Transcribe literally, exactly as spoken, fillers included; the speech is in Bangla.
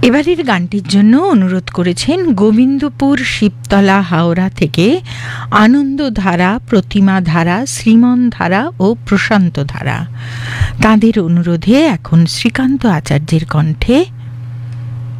এবারের গানটির জন্য অনুরোধ করেছেন গোবিন্দপুর শিবতলা হাওড়া থেকে আনন্দধারা, প্রতিমা ধারা, শ্রীমন ধারা ও প্রশান্ত ধারা। তাঁদের অনুরোধে এখন শ্রীকান্ত আচার্যের কণ্ঠে